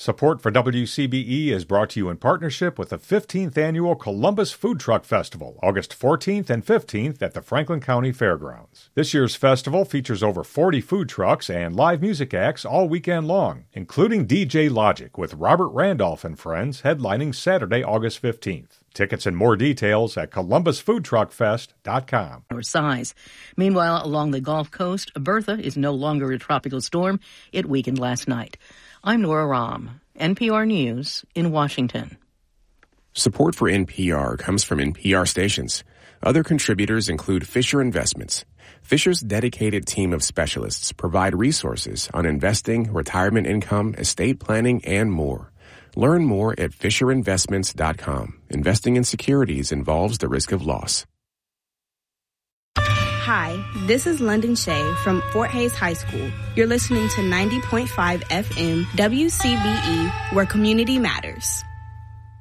Support for WCBE is brought to you in partnership with the 15th Annual Columbus Food Truck Festival, August 14th and 15th at the Franklin County Fairgrounds. This year's festival features over 40 food trucks and live music acts all weekend long, including DJ Logic with Robert Randolph and Friends headlining Saturday, August 15th. Tickets and more details at columbusfoodtruckfest.com. Or size. Meanwhile, along the Gulf Coast, Bertha is no longer a tropical storm. It weakened last night. I'm Nora Rahm, NPR News in Washington. Support for NPR comes from NPR stations. Other contributors include Fisher Investments. Fisher's dedicated team of specialists provide resources on investing, retirement income, estate planning, and more. Learn more at FisherInvestments.com. Investing in securities involves the risk of loss. Hi, this is London Shea from Fort Hays High School. You're listening to 90.5 FM WCBE, where community matters.